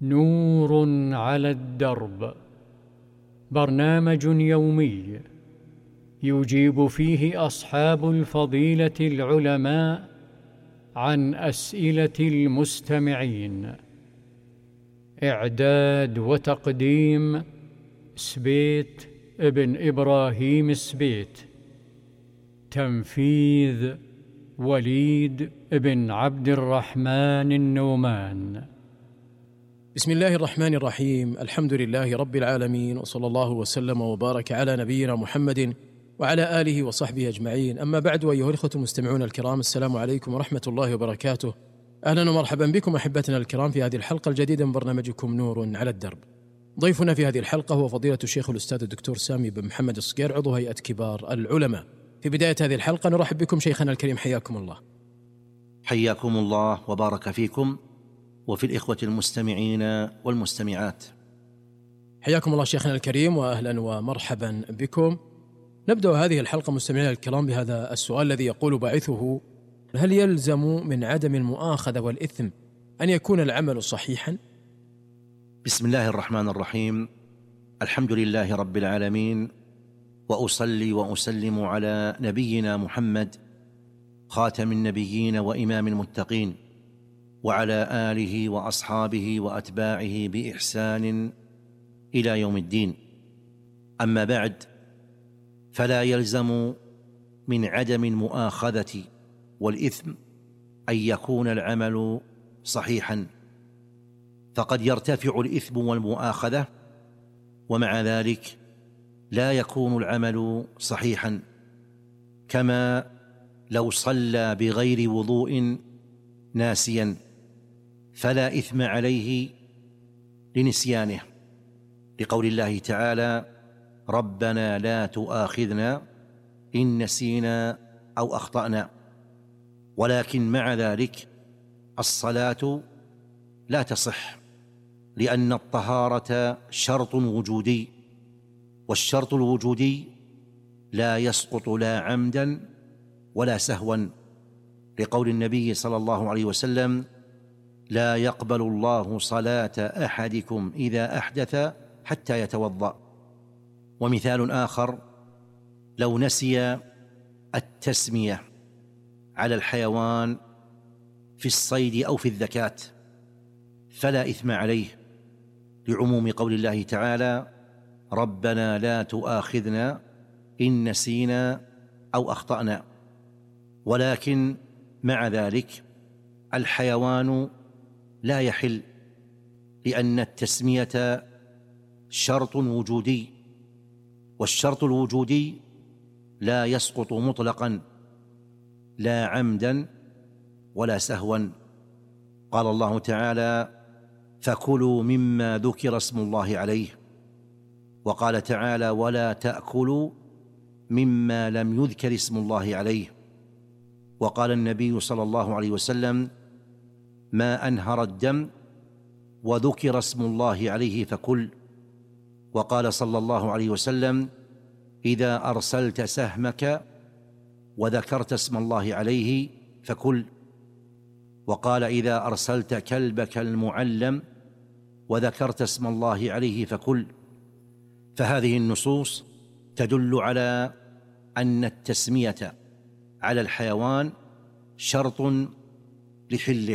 نور على الدرب، برنامج يومي يجيب فيه أصحاب الفضيلة العلماء عن أسئلة المستمعين. إعداد وتقديم سبيت ابن إبراهيم سبيت. تنفيذ وليد بن عبد الرحمن النومان. بسم الله الرحمن الرحيم. الحمد لله رب العالمين، وصلى الله وسلم وبارك على نبينا محمد وعلى آله وصحبه أجمعين. أما بعد، أيها الإخوة المستمعون الكرام، السلام عليكم ورحمة الله وبركاته. أهلا ومرحبا بكم أحبتنا الكرام في هذه الحلقة الجديدة من برنامجكم نور على الدرب. ضيفنا في هذه الحلقة هو فضيلة الشيخ الأستاذ الدكتور سامي بن محمد الصقير، عضو هيئة كبار العلماء. في بداية هذه الحلقة نرحب بكم شيخنا الكريم، حياكم الله. حياكم الله وبارك فيكم وفي الإخوة المستمعين والمستمعات. حياكم الله شيخنا الكريم، وأهلا ومرحبا بكم. نبدأ هذه الحلقة مستمعينا الكرام بهذا السؤال الذي يقول باعثه: هل يلزم من عدم المؤاخذة والإثم أن يكون العمل صحيحا؟ بسم الله الرحمن الرحيم. الحمد لله رب العالمين، وأصلي وأسلم على نبينا محمد خاتم النبيين وإمام المتقين، وعلى آله وأصحابه وأتباعه بإحسان إلى يوم الدين. أما بعد، فلا يلزم من عدم المؤاخذة والإثم أن يكون العمل صحيحا، فقد يرتفع الإثم والمؤاخذة ومع ذلك لا يكون العمل صحيحا، كما لو صلى بغير وضوء ناسيا فلا إثم عليه لنسيانه، لقول الله تعالى: ربنا لا تؤاخذنا إن نسينا أو أخطأنا. ولكن مع ذلك الصلاة لا تصح، لأن الطهارة شرط وجودي، والشرط الوجودي لا يسقط لا عمدا ولا سهوا، لقول النبي صلى الله عليه وسلم: لا يقبل الله صلاة أحدكم إذا أحدث حتى يتوضأ. ومثال آخر: لو نسي التسمية على الحيوان في الصيد أو في الذكاة فلا إثم عليه، لعموم قول الله تعالى: ربنا لا تؤاخذنا إن نسينا أو أخطأنا. ولكن مع ذلك الحيوان لا يحل، لأن التسمية شرط وجودي، والشرط الوجودي لا يسقط مطلقا لا عمدا ولا سهوا. قال الله تعالى: فكلوا مما ذكر اسم الله عليه. وقال تعالى: ولا تأكلوا مما لم يذكر اسم الله عليه. وقال النبي صلى الله عليه وسلم: ما أنهر الدم وذكر اسم الله عليه فكل. وقال صلى الله عليه وسلم: إذا أرسلت سهمك وذكرت اسم الله عليه فكل. وقال: إذا أرسلت كلبك المعلم وذكرت اسم الله عليه فكل. فهذه النصوص تدل على أن التسمية على الحيوان شرط لحله،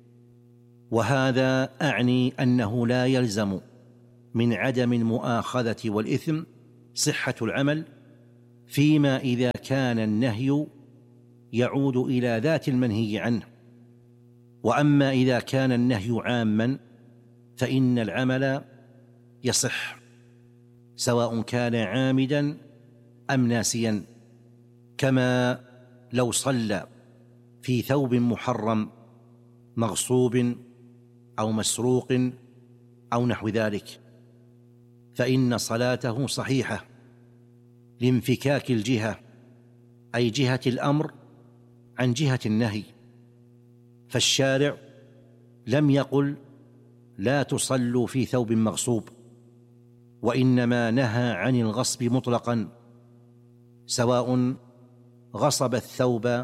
وهذا أعني أنه لا يلزم من عدم المؤاخذة والإثم صحة العمل، فيما إذا كان النهي يعود إلى ذات المنهي عنه. وأما إذا كان النهي عاما فإن العمل يصح، سواء كان عامدا أم ناسيا، كما لو صلى في ثوب محرم مغصوب أو مسروق أو نحو ذلك، فإن صلاته صحيحة لانفكاك الجهة، أي جهة الأمر عن جهة النهي. فالشارع لم يقل لا تصلوا في ثوب مغصوب، وإنما نهى عن الغصب مطلقا، سواء غصب الثوب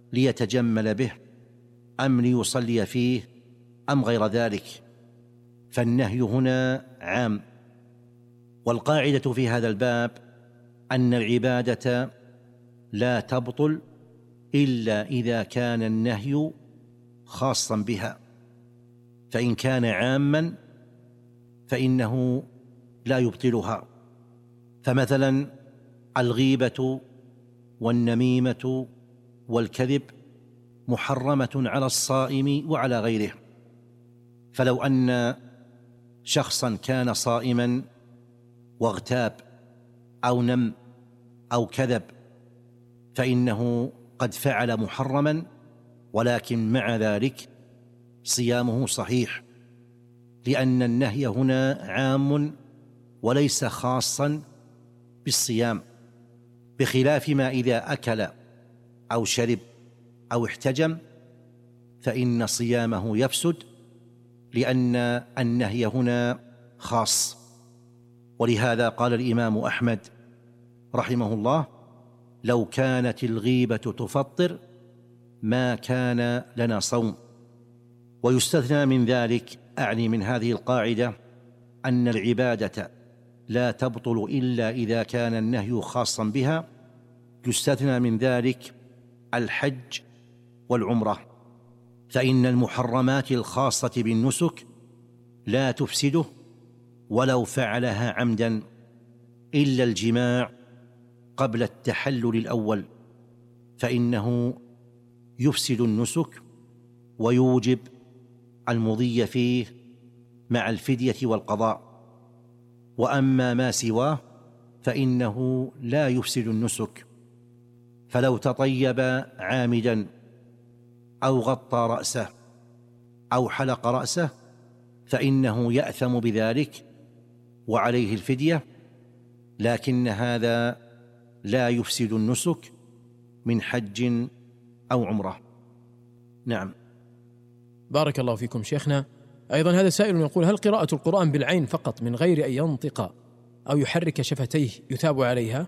ليتجمل به أم ليصلي فيه أم غير ذلك، فالنهي هنا عام. والقاعدة في هذا الباب أن العبادة لا تبطل إلا إذا كان النهي خاصا بها، فإن كان عاما فإنه لا يبطلها. فمثلا الغيبة والنميمة والكذب محرمة على الصائم وعلى غيره. فلو أن شخصا كان صائما واغتاب أو نم أو كذب فإنه قد فعل محرما، ولكن مع ذلك صيامه صحيح، لأن النهي هنا عام وليس خاصا بالصيام، بخلاف ما إذا أكل أو شرب أو احتجم فإن صيامه يفسد، لأن النهي هنا خاص. ولهذا قال الإمام أحمد رحمه الله: لو كانت الغيبة تفطر ما كان لنا صوم. ويستثنى من ذلك، أعني من هذه القاعدة، أن العبادة لا تبطل إلا إذا كان النهي خاصا بها. يستثنى من ذلك الحج والعمرة، فإن المحرمات الخاصة بالنسك لا تفسده ولو فعلها عمدا، إلا الجماع قبل التحلل الأول، فإنه يفسد النسك ويوجب المضي فيه مع الفدية والقضاء. وأما ما سواه فإنه لا يفسد النسك. فلو تطيب عامدا أو غطى رأسه أو حلق رأسه فإنه يأثم بذلك وعليه الفدية، لكن هذا لا يفسد النسك من حج أو عمرة. نعم. بارك الله فيكم شيخنا. أيضا هذا سائل يقول: هل قراءة القرآن بالعين فقط من غير أن ينطق أو يحرك شفتيه يثاب عليها؟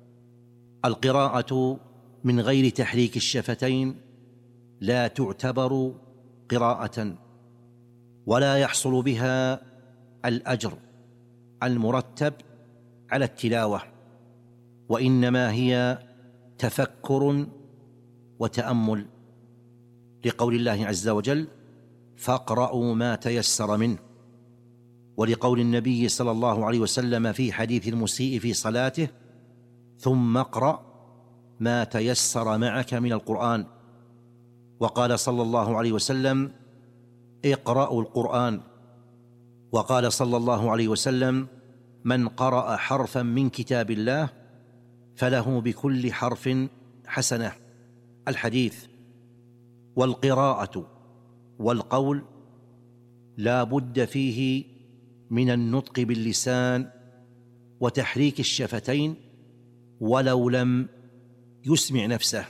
القراءة من غير تحريك الشفتين لا تعتبر قراءة، ولا يحصل بها الأجر المرتب على التلاوة، وإنما هي تفكر وتأمل، لقول الله عز وجل: فاقرأوا ما تيسر منه، ولقول النبي صلى الله عليه وسلم في حديث المسيء في صلاته: ثم اقرأ ما تيسر معك من القرآن. وقال صلى الله عليه وسلم: اقرأوا القرآن. وقال صلى الله عليه وسلم: من قرأ حرفا من كتاب الله فله بكل حرف حسنة. الحديث. والقراءة والقول لا بد فيه من النطق باللسان وتحريك الشفتين ولو لم يسمع نفسه،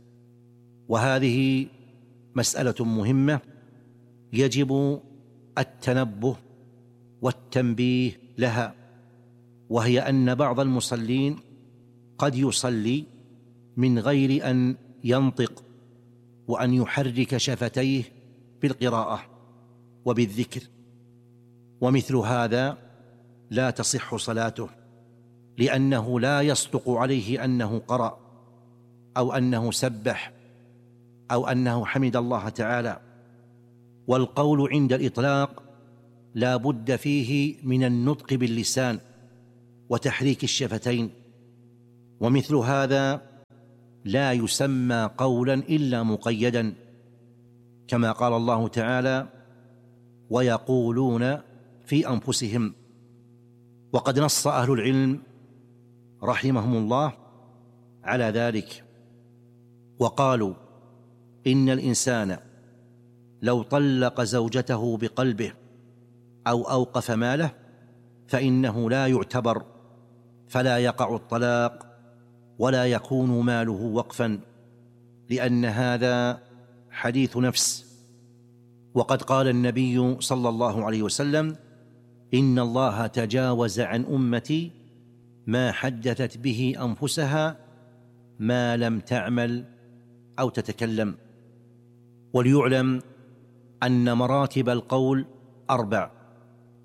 وهذه مسألة مهمة يجب التنبه والتنبيه لها، وهي أن بعض المصلين قد يصلي من غير أن ينطق وأن يحرك شفتيه بالقراءة وبالذكر، ومثل هذا لا تصح صلاته، لأنه لا يصدق عليه أنه قرأ أو أنه سبح أو أنه حمد الله تعالى. والقول عند الإطلاق لا بد فيه من النطق باللسان وتحريك الشفتين، ومثل هذا لا يسمى قولا إلا مقيدا، كما قال الله تعالى: ويقولون في أنفسهم. وقد نص أهل العلم رحمهم الله على ذلك، وقالوا: إن الإنسان لو طلق زوجته بقلبه أو أوقف ماله فإنه لا يعتبر، فلا يقع الطلاق ولا يكون ماله وقفا، لأن هذا حديث نفس. وقد قال النبي صلى الله عليه وسلم: إن الله تجاوز عن أمتي ما حدثت به أنفسها ما لم تعمل أو تتكلم. وليعلم أن مراتب القول 4: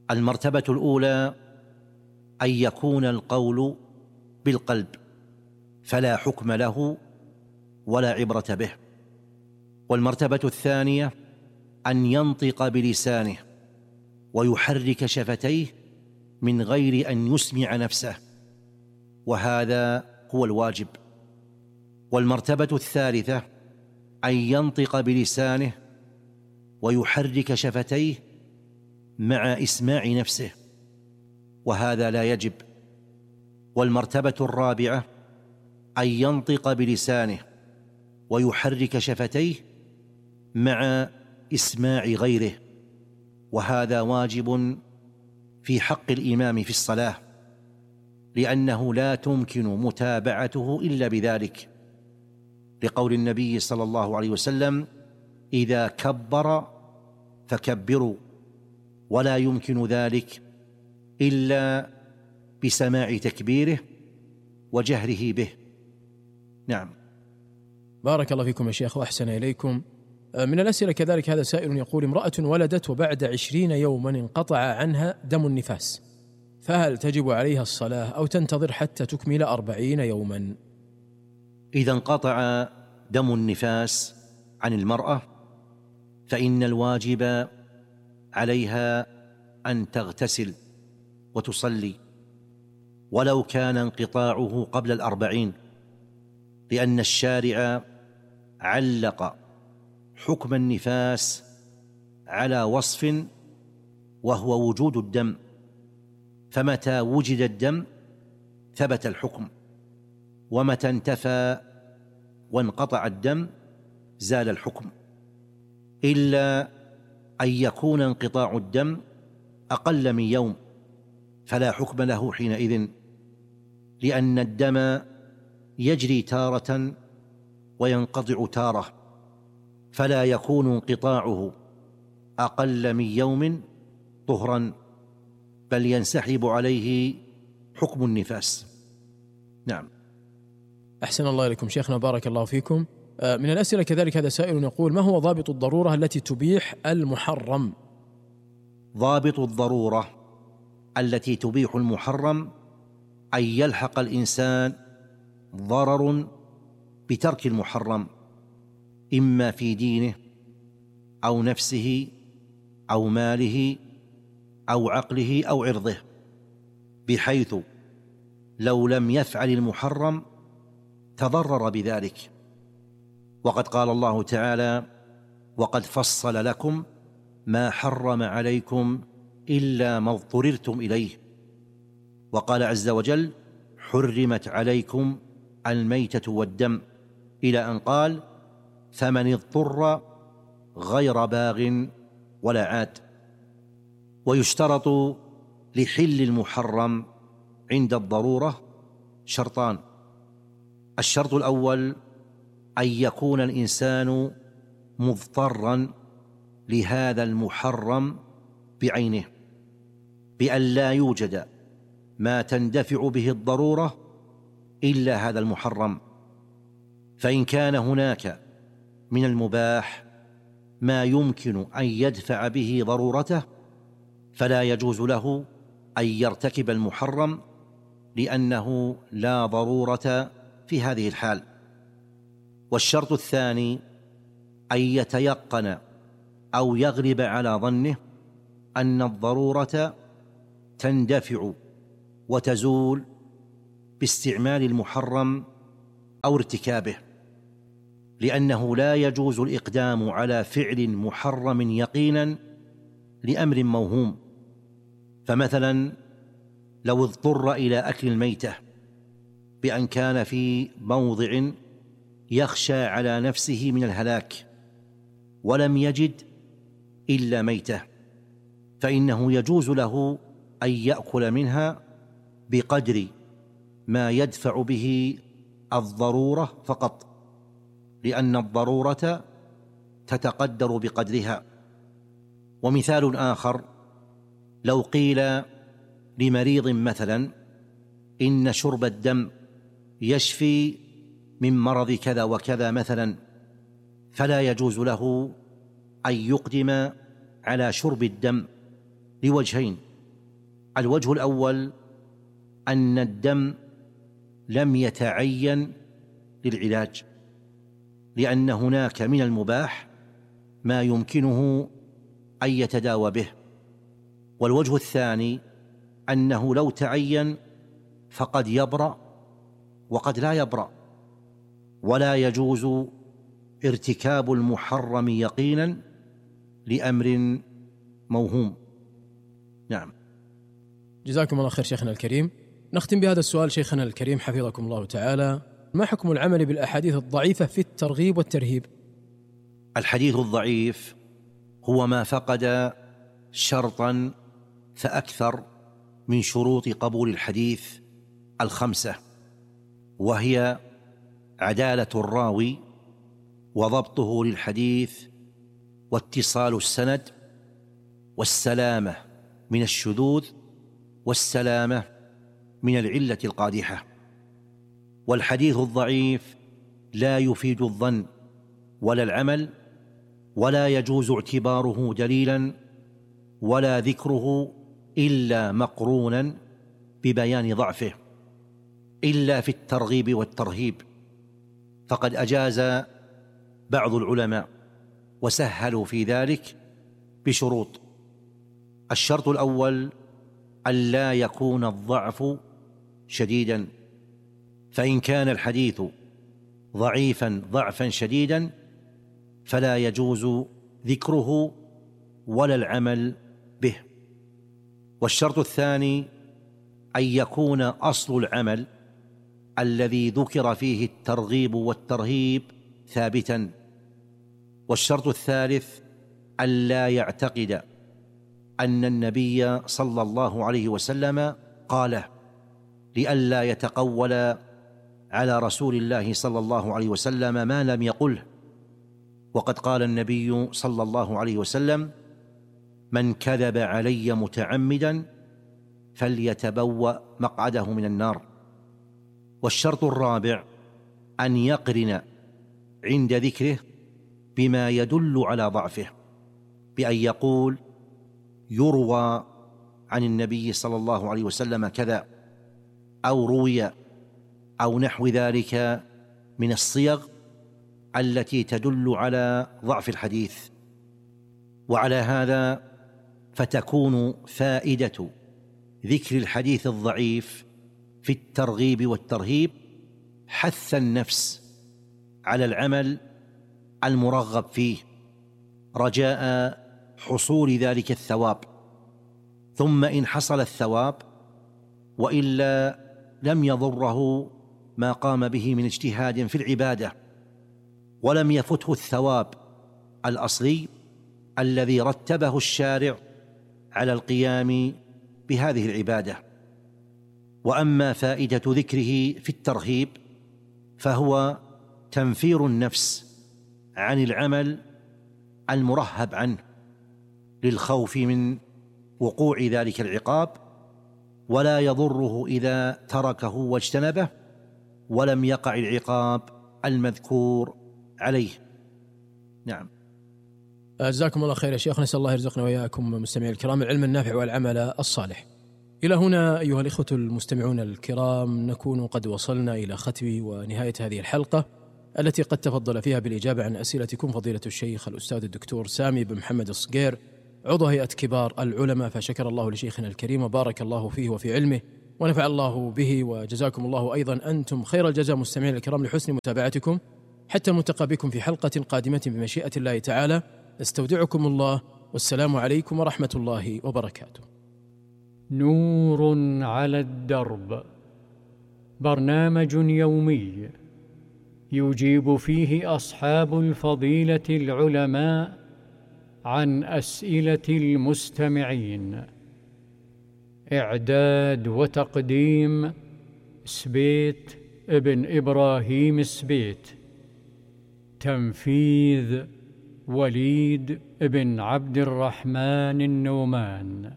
المرتبة الأولى أن يكون القول بالقلب فلا حكم له ولا عبرة به. والمرتبة الثانية أن ينطق بلسانه ويحرك شفتيه من غير أن يسمع نفسه، وهذا هو الواجب. والمرتبة الثالثة أن ينطق بلسانه ويحرك شفتيه مع إسماع نفسه، وهذا لا يجب. والمرتبة الرابعة أن ينطق بلسانه ويحرك شفتيه مع إسماع غيره، وهذا واجب في حق الإمام في الصلاة، لأنه لا تمكن متابعته إلا بذلك، لقول النبي صلى الله عليه وسلم: إذا كبر فكبروا، ولا يمكن ذلك إلا بسماع تكبيره وجهره به. نعم. بارك الله فيكم يا شيخ وأحسن إليكم. من الأسئلة كذلك هذا سائل يقول: امرأة ولدت وبعد 20 يوما انقطع عنها دم النفاس، فهل تجب عليها الصلاة أو تنتظر حتى تكمل 40 يوما؟ إذا انقطع دم النفاس عن المرأة فإن الواجب عليها أن تغتسل وتصلي، ولو كان انقطاعه قبل 40، لأن الشارع علق حكم النفاس على وصف وهو وجود الدم، فمتى وجد الدم ثبت الحكم، ومتى انتفى وانقطع الدم زال الحكم، إلا أن يكون انقطاع الدم أقل من يوم فلا حكم له حينئذ، لأن الدم يجري تارة وينقطع تارة، فلا يكون انقطاعه أقل من يوم طهرا، بل ينسحب عليه حكم النفاس. نعم. أحسن الله إليكم شيخنا، بارك الله فيكم. من الأسئلة كذلك هذا سائل يقول: ما هو ضابط الضرورة التي تبيح المحرم؟ ضابط الضرورة التي تبيح المحرم أن يلحق الإنسان ضرر بترك المحرم، إما في دينه أو نفسه أو ماله أو عقله أو عرضه، بحيث لو لم يفعل المحرم تضرر بذلك. وقد قال الله تعالى: وقد فصل لكم ما حرم عليكم إلا ما اضطررتم إليه. وقال عز وجل: حرمت عليكم الميتة والدم، إلى أن قال: فمن اضطر غير باغ ولا عاد. ويشترط لحل المحرم عند الضرورة شرطان: الشرط الأول أن يكون الإنسان مضطرا لهذا المحرم بعينه، بأن لا يوجد ما تندفع به الضرورة إلا هذا المحرم. فإن كان هناك من المباح ما يمكن أن يدفع به ضرورته فلا يجوز له أن يرتكب المحرم، لأنه لا ضرورة في هذه الحال. والشرط الثاني أن يتيقن أو يغلب على ظنه أن الضرورة تندفع وتزول باستعمال المحرم أو ارتكابه، لأنه لا يجوز الإقدام على فعل محرم يقينا لأمر موهوم. فمثلا لو اضطر إلى أكل الميتة بأن كان في موضع يخشى على نفسه من الهلاك ولم يجد إلا ميتة، فإنه يجوز له أن يأكل منها بقدر ما يدفع به الضرورة فقط، لأن الضرورة تتقدر بقدرها. ومثال آخر: لو قيل لمريض مثلا إن شرب الدم يشفي من مرض كذا وكذا مثلا، فلا يجوز له أن يقدم على شرب الدم لوجهين: الوجه الأول أن الدم لم يتعين للعلاج، لأن هناك من المباح ما يمكنه أن يتداوى به. والوجه الثاني أنه لو تعين فقد يبرأ وقد لا يبرأ، ولا يجوز ارتكاب المحرم يقينا لأمر موهوم. نعم. جزاكم الله خير شيخنا الكريم. نختم بهذا السؤال شيخنا الكريم حفظكم الله تعالى: ما حكم العمل بالأحاديث الضعيفة في الترغيب والترهيب؟ الحديث الضعيف هو ما فقد شرطا فأكثر من شروط قبول الحديث الخمسة، وهي عدالة الراوي وضبطه للحديث واتصال السند والسلامة من الشذوذ والسلامة من العلة القادحة. والحديث الضعيف لا يفيد الظن ولا العمل، ولا يجوز اعتباره دليلا ولا ذكره إلا مقرونا ببيان ضعفه، إلا في الترغيب والترهيب، فقد أجاز بعض العلماء وسهلوا في ذلك بشروط. الشرط الأول ألا يكون الضعف شديدا، فإن كان الحديث ضعيفا ضعفا شديدا فلا يجوز ذكره ولا العمل به. والشرط الثاني أن يكون أصل العمل الذي ذكر فيه الترغيب والترهيب ثابتا. والشرط الثالث ألا يعتقد أن النبي صلى الله عليه وسلم قاله، لئلا يتقول على رسول الله صلى الله عليه وسلم ما لم يقله. وقد قال النبي صلى الله عليه وسلم: من كذب علي متعمدا فليتبوأ مقعده من النار. والشرط الرابع أن يقرن عند ذكره بما يدل على ضعفه، بأن يقول: يروى عن النبي صلى الله عليه وسلم كذا، أو روي، أو نحو ذلك من الصيغ التي تدل على ضعف الحديث. وعلى هذا فتكون فائدة ذكر الحديث الضعيف في الترغيب والترهيب حث النفس على العمل المرغب فيه رجاء حصول ذلك الثواب، ثم إن حصل الثواب وإلا لم يضره ما قام به من اجتهاد في العبادة، ولم يفته الثواب الأصلي الذي رتبه الشارع على القيام بهذه العبادة. وأما فائدة ذكره في الترهيب فهو تنفير النفس عن العمل المرهب عنه للخوف من وقوع ذلك العقاب، ولا يضره إذا تركه واجتنبه ولم يقع العقاب المذكور عليه. نعم. جزاكم الله خير يا شيخ، نسأل الله يرزقنا وإياكم مستمعي الكرام العلم النافع والعمل الصالح. إلى هنا أيها الإخوة المستمعون الكرام نكون قد وصلنا إلى ختم ونهاية هذه الحلقة التي قد تفضل فيها بالإجابة عن أسئلتكم فضيلة الشيخ الأستاذ الدكتور سامي بن محمد الصقير عضو هيئة كبار العلماء، فشكر الله لشيخنا الكريم وبارك الله فيه وفي علمه ونفع الله به، وجزاكم الله أيضا أنتم خير الجزاء مستمعين الكرام لحسن متابعتكم. حتى نلتقي بكم في حلقة قادمة بمشيئة الله تعالى، نستودعكم الله، والسلام عليكم ورحمة الله وبركاته. نور على الدرب، برنامج يومي يجيب فيه أصحاب الفضيلة العلماء عن أسئلة المستمعين. إعداد وتقديم سبيت ابن إبراهيم سبيت. تنفيذ وليد ابن عبد الرحمن النومان.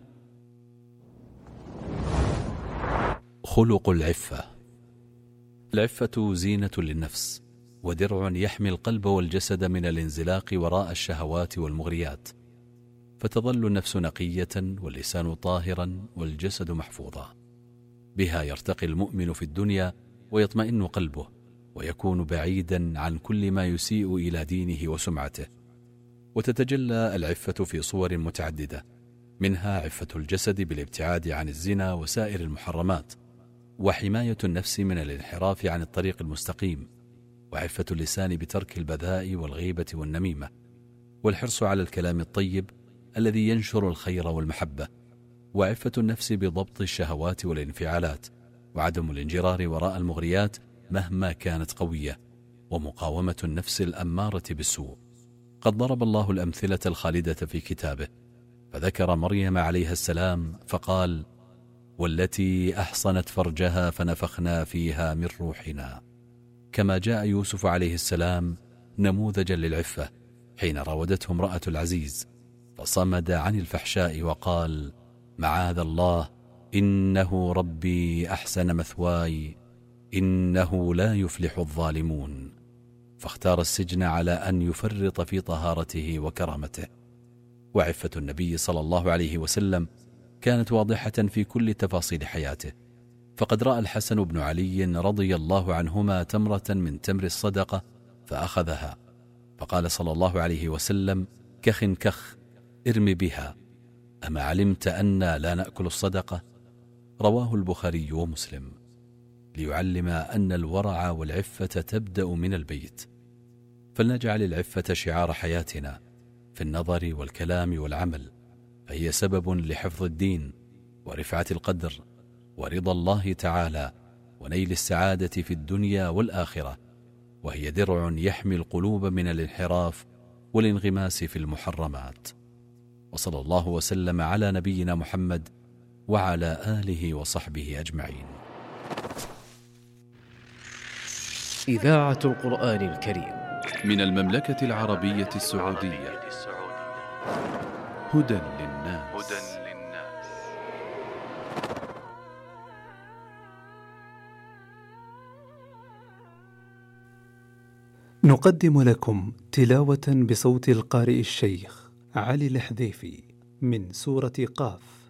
خلق العفة. العفة زينة للنفس ودرع يحمي القلب والجسد من الانزلاق وراء الشهوات والمغريات، فتظل النفس نقية واللسان طاهرا والجسد محفوظا. بها يرتقي المؤمن في الدنيا ويطمئن قلبه، ويكون بعيدا عن كل ما يسيء إلى دينه وسمعته. وتتجلى العفة في صور متعددة، منها عفة الجسد بالابتعاد عن الزنا وسائر المحرمات، وحماية النفس من الانحراف عن الطريق المستقيم، وعفة اللسان بترك البذاء والغيبة والنميمة، والحرص على الكلام الطيب الذي ينشر الخير والمحبة، وعفة النفس بضبط الشهوات والانفعالات، وعدم الانجرار وراء المغريات مهما كانت قوية، ومقاومة النفس الأمارة بالسوء. قد ضرب الله الأمثلة الخالدة في كتابه، فذكر مريم عليها السلام فقال: والتي أحصنت فرجها فنفخنا فيها من روحنا. كما جاء يوسف عليه السلام نموذجا للعفة حين راودته امرأة العزيز، فصمد عن الفحشاء وقال: معاذ الله، إنه ربي أحسن مثواي، إنه لا يفلح الظالمون. فاختار السجن على أن يفرط في طهارته وكرامته. وعفة النبي صلى الله عليه وسلم كانت واضحة في كل تفاصيل حياته، فقد رأى الحسن بن علي رضي الله عنهما تمرة من تمر الصدقة فأخذها، فقال صلى الله عليه وسلم: كخ كخ، ارم بها، أما علمت أن لا نأكل الصدقة؟ رواه البخاري ومسلم، ليعلم أن الورع والعفة تبدأ من البيت. فلنجعل العفة شعار حياتنا في النظر والكلام والعمل، فهي سبب لحفظ الدين ورفعة القدر ورضا الله تعالى ونيل السعادة في الدنيا والآخرة، وهي درع يحمي القلوب من الانحراف والانغماس في المحرمات. وصلى الله وسلم على نبينا محمد وعلى آله وصحبه أجمعين. إذاعة القرآن الكريم من المملكة العربية السعودية. هدى للناس. نقدم لكم تلاوة بصوت القارئ الشيخ علي الحذيفي من سورة قاف.